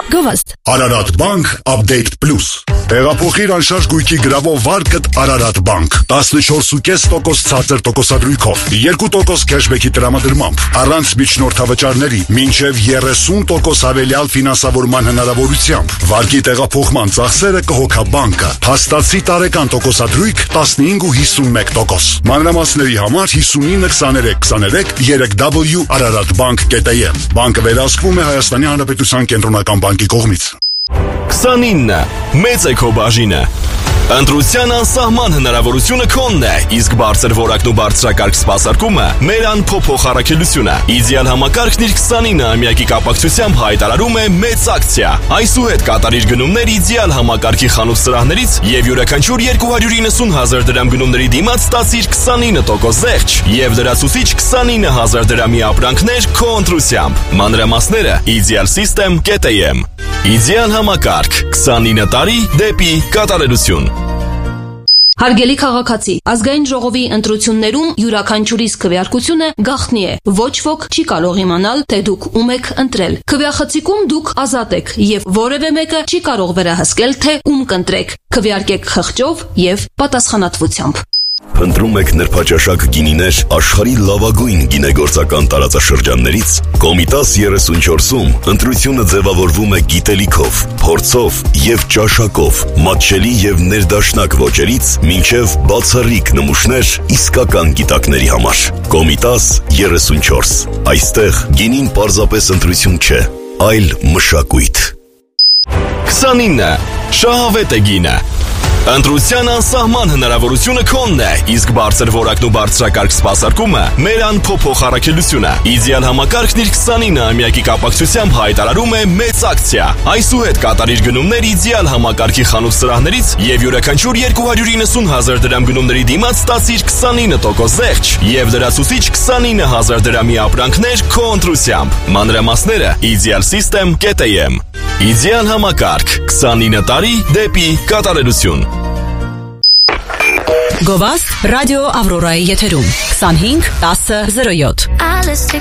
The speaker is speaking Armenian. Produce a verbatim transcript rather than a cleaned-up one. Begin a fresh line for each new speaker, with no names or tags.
Գովաստ։
Արարատ բանկ Update Plus։ Տեղափոխիր անշարժ գույքի գրավող վարկդ Արարատ բանկ տասնչորս փոխանակ կես տոկոս ցածր տոկոսադրույքով, երկու տոկոս քեշբեքի տրամադրմամբ, առանց միջնորդավճարների, մինչև երեսուն տոկոս հավելյալ ֆինանսավորման հնարավորությամբ։ Վարկի տեղափոխման ծախսերը կհոգա բանկը։ Փաստացի տարեկան տոկոսադրույք տասնհինգ ու հիսունմեկ տոկոս։ Մանրամասների համար հիսունինը քսաներեք քսաներեք երեք w araratbank կետ am։ Բանկը վերահսկվում է Հայաստանի Հանրապետության կենտրոնական բանկի կողմից։
քսանինը մեծ է քո բաժինը։ Ընտրության անսահման հնարավորությունը քոնն է, իսկ բարձր որակն ու բարձրակարգ սպասարկումը մեր անփոփոխ առաքելությունը։ Իդեալ համակարգն իր քսանինը ամյակի կապակցությամբ հայտարարում է մեծ ակցիա։ Այսուհետ կատարիր գնումներ իդեալ համակարգի խանութ սրահներից եւ յուրաքանչյուր երկու հարյուր իննսուն հազար դրամ գնումների դիմաց ստացիր քսանինը տոկոս զեղչ եւ դրացուցիչ քսանինը հազար դրամի ապրանքներ քո ընտրությամբ։ Մանրամասները իդեալ սիստեմ կետ am։ Իդեալ համակարգ քսանինը տարի դեպի կատարելություն։
Հարգելի քաղաքացի, ազգային ժողովի ընտրություններում յուրաքանչյուրիս քվեարկությունը գաղտնի է։ Ոչ ոք չի կարող իմանալ, թե դուք ում եք ընտրել։ Քվեախցիկում դուք ազատ եք եւ որևէ մեկը չի կարող վերահսկել, թե ում կընտրեք։ Քվեարկեք խղճով եւ պատասխանատվությամբ։
Փնտրում եք նրբաճաշակ գինիներ աշխարհի լավագույն գինեգործական տարածաշրջաններից։ Կոմիտաս երեսունչորսում ընտրությունը ձևավորվում է գիտելիքով, փորձով եւ ճաշակով, մատչելի եւ ներդաշնակ ոճերից մինչեւ բացառիկ նմուշներ իսկական գիտակների համար։ Կոմիտաս երեսունչորս։ Այստեղ գինին պարզապես ընտրություն չէ, այլ մշակույթ։
քսանինը շահավետ է գինը։ Ընտրության անսահման հնարավորությունը քոնն է, իսկ բարձր որակն ու բարձրակարգ սպասարկումը մեր անփոփոխ առաքելությունը։ Իդեալ համակարգն իր քսանինը ամյակի կապակցությամբ հայտարարում է մեծ ակցիա։ Այսուհետ կատարիր գնումներ իդեալ համակարգի խանութ սրահներից եւ յուրաքանչյուր երկու հարյուր իննսուն հազար դրամ գնումների դիմաց ստացիր քսանինը տոկոս զեղչ եւ դրացուցիչ քսանինը հազար դրամի ապրանքներ քո ընտրությամբ։ Մանրամասները իդեալ սիստեմ կետ am։ Իդեալ համակարգ քսանինը տարի դեպի կատարելություն։
Գովաստ ռադիո Ավրորայի եթերում քսանհինգ տասը զրո յոթ։